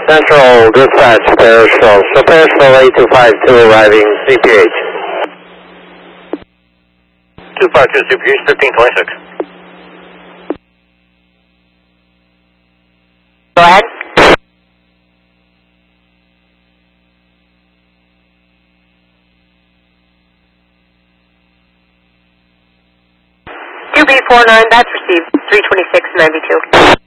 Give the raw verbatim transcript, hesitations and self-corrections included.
Central dispatch, Perishville. So Perishville eight two five two arriving C P H. two five two C P H, fifteen twenty-six. Go ahead. two B four nine, that's received, three twenty-six ninety-two.